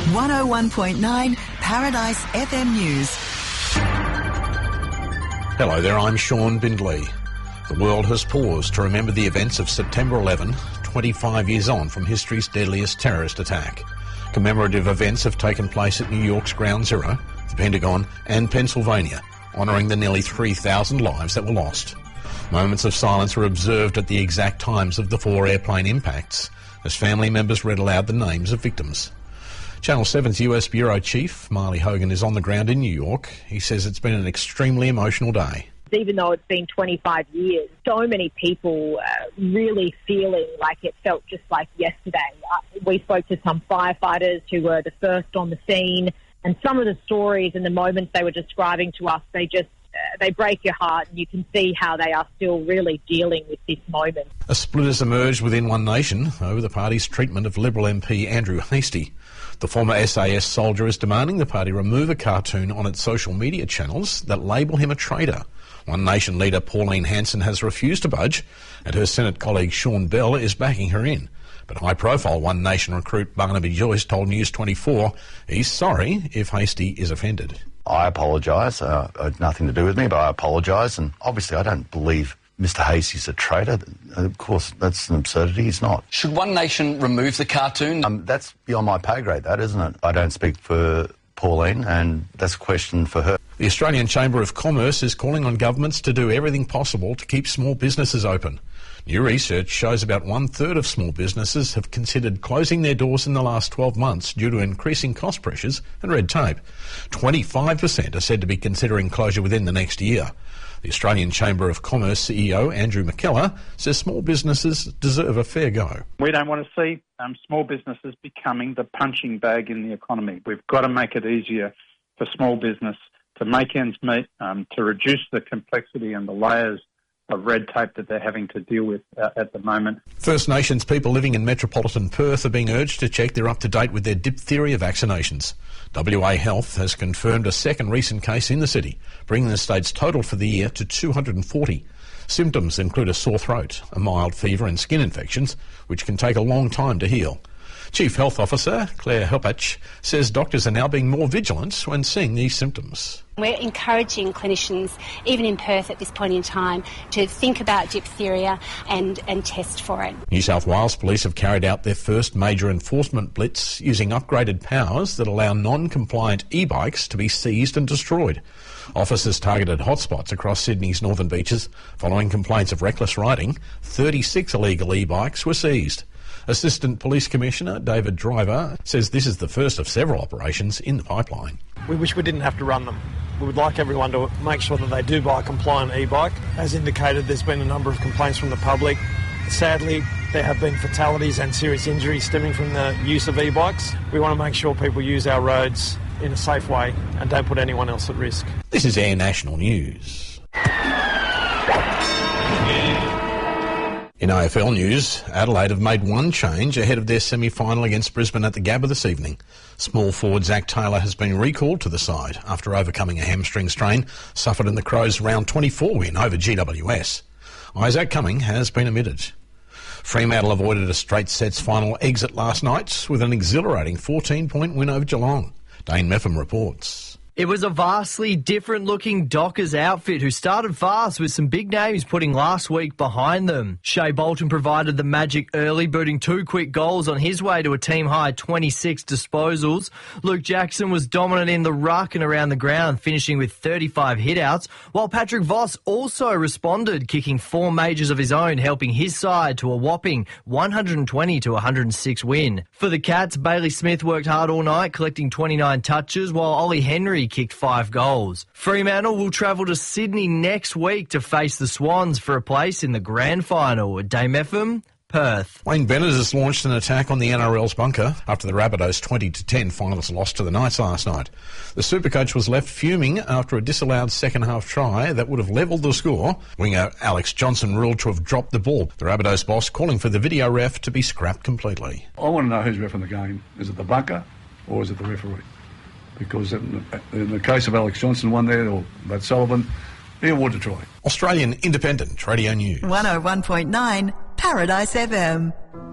101.9 Paradise FM News. Hello there, I'm Sean Bindley. The world has paused to remember the events of September 11, 25 years on from history's deadliest terrorist attack. Commemorative events have taken place at New York's Ground Zero, the Pentagon and Pennsylvania, honouring the nearly 3,000 lives that were lost. Moments of silence were observed at the exact times of the 4 airplane impacts, as family members read aloud the names of victims. Channel 7's US Bureau Chief, Marley Hogan, is on the ground in New York. He says it's been an extremely emotional day. Even though it's been 25 years, so many people really feeling like it felt just like yesterday. We spoke to some firefighters who were the first on the scene, and some of the stories and the moments they were describing to us, they break your heart, and you can see how they are still really dealing with this moment. A split has emerged within One Nation over the party's treatment of Liberal MP Andrew Hastie. The former SAS soldier is demanding the party remove a cartoon on its social media channels that label him a traitor. One Nation leader Pauline Hanson has refused to budge, and her Senate colleague Sean Bell is backing her in. But high-profile One Nation recruit Barnaby Joyce told News 24 he's sorry if Hastie is offended. I apologise. It had nothing to do with me, but I apologise. And obviously I don't believe Mr Hastie's a traitor. Of course, that's an absurdity. He's not. Should One Nation remove the cartoon? That's beyond my pay grade, that, isn't it? I don't speak for Pauline, and that's a question for her. The Australian Chamber of Commerce is calling on governments to do everything possible to keep small businesses open. New research shows about 1/3 of small businesses have considered closing their doors in the last 12 months due to increasing cost pressures and red tape. 25% are said to be considering closure within the next year. The Australian Chamber of Commerce CEO Andrew McKellar says small businesses deserve a fair go. We don't want to see small businesses becoming the punching bag in the economy. We've got to make it easier for small business to make ends meet, to reduce the complexity and the layers of red tape that they're having to deal with at the moment. First Nations people living in metropolitan Perth are being urged to check they're up to date with their diphtheria vaccinations. WA Health has confirmed a second recent case in the city, bringing the state's total for the year to 240. Symptoms include a sore throat, a mild fever and skin infections, which can take a long time to heal. Chief Health Officer Claire Helpach says doctors are now being more vigilant when seeing these symptoms. We're encouraging clinicians, even in Perth at this point in time, to think about diphtheria and test for it. New South Wales Police have carried out their first major enforcement blitz using upgraded powers that allow non-compliant e-bikes to be seized and destroyed. Officers targeted hotspots across Sydney's northern beaches. Following complaints of reckless riding, 36 illegal e-bikes were seized. Assistant Police Commissioner David Driver says this is the first of several operations in the pipeline. We wish we didn't have to run them. We would like everyone to make sure that they do buy a compliant e-bike. As indicated, there's been a number of complaints from the public. Sadly, there have been fatalities and serious injuries stemming from the use of e-bikes. We want to make sure people use our roads in a safe way and don't put anyone else at risk. This is Air National News. In AFL news, Adelaide have made one change ahead of their semi-final against Brisbane at the Gabba this evening. Small forward Zach Taylor has been recalled to the side after overcoming a hamstring strain suffered in the Crows' round 24 win over GWS. Isaac Cumming has been omitted. Fremantle avoided a straight sets final exit last night with an exhilarating 14-point win over Geelong. Dane Meffam reports. It was a vastly different-looking Dockers outfit who started fast with some big names putting last week behind them. Shea Bolton provided the magic early, booting 2 quick goals on his way to a team-high 26 disposals. Luke Jackson was dominant in the ruck and around the ground, finishing with 35 hitouts, while Patrick Voss also responded, kicking 4 majors of his own, helping his side to a whopping 120-106 win. For the Cats, Bailey Smith worked hard all night, collecting 29 touches, while Ollie Henry kicked 5 goals. Fremantle will travel to Sydney next week to face the Swans for a place in the grand final. Dame FM, Perth. Wayne Bennett has launched an attack on the NRL's bunker after the Rabbitohs' 20-10 finals loss to the Knights last night. The Supercoach was left fuming after a disallowed second-half try that would have levelled the score. Winger Alex Johnson ruled to have dropped the ball. The Rabbitohs boss calling for the video ref to be scrapped completely. I want to know who's ref in the game. Is it the bunker or is it the referee? Because in the case of Alex Johnson, one there, or Matt Sullivan, he awarded a try. Australian Independent Radio News. 101.9 Paradise FM.